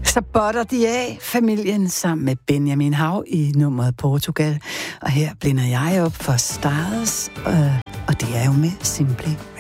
Så botter de af familien sammen med Benjamin Hav i nummeret Portugal. Og her blinder jeg op for Stars, og det er jo med Simply